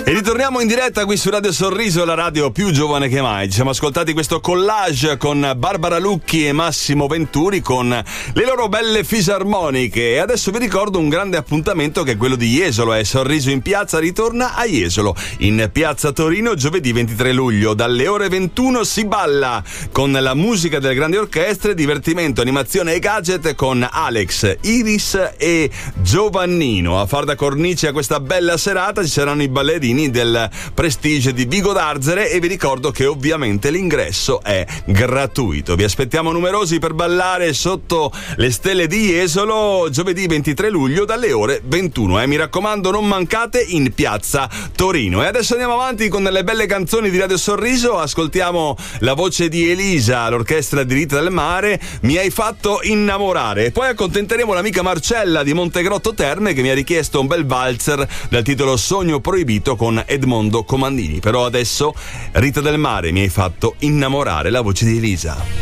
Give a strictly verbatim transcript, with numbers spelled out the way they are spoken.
E ritorniamo in diretta qui su Radio Sorriso, la radio più giovane che mai. Ci siamo ascoltati questo collage con Barbara Lucchi e Massimo Venturi con le loro belle fisarmoniche. E adesso vi ricordo un grande appuntamento che è quello di Jesolo. È Sorriso in Piazza, ritorna a Jesolo, in Piazza Torino, giovedì ventitré luglio. Dalle ore ventuno si balla con la musica delle grandi orchestre, divertimento, animazione e gadget con Alex, Iris e Giovannino. A far da cornice a questa bella serata ci saranno i ballerini del Prestige di Vigo d'Arzere e vi ricordo che ovviamente l'ingresso è gratuito. Vi aspettiamo numerosi per ballare sotto le stelle di Jesolo giovedì ventitré luglio dalle ore ventuno. Eh, mi raccomando, non mancate, in Piazza Torino. E adesso andiamo avanti con le belle canzoni di Radio Sorriso. Ascoltiamo la voce di Elisa, l'orchestra di Rita del Mare, Mi hai fatto innamorare. E poi accontenteremo l'amica Marcella di Montegrotto Terme che mi ha richiesto un bel valzer dal titolo Sogno proibito con Edmondo Comandini. Però adesso Rita del Mare, Mi hai fatto innamorare, la voce di Elisa.